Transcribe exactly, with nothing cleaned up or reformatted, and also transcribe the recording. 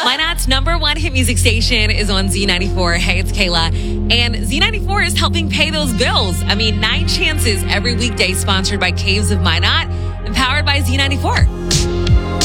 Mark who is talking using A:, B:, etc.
A: Minot's number one hit music station is on Z ninety-four. Hey, it's Kayla. And Z ninety-four is helping pay those bills. I mean, nine chances every weekday, sponsored by Caves of Minot and powered by Z ninety-four.